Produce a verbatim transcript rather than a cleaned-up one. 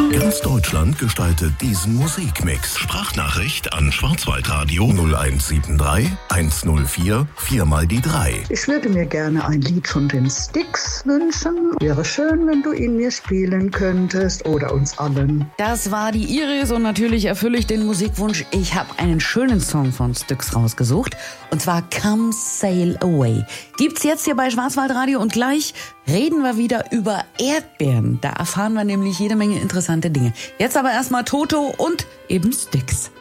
Ganz Deutschland gestaltet diesen Musikmix. Sprachnachricht an Schwarzwaldradio null eins sieben drei eins null vier vier mal die drei. Ich würde mir gerne ein Lied von den Styx wünschen. Wäre schön, wenn du ihn mir spielen könntest oder uns allen. Das war die Iris und natürlich erfülle ich den Musikwunsch. Ich habe einen schönen Song von Styx rausgesucht und zwar Come Sail Away. Gibt's jetzt hier bei Schwarzwaldradio und gleich reden wir wieder über Erdbeeren. Da erfahren wir nämlich jede Menge interessante Dinge. Jetzt aber erstmal Toto und eben Styx.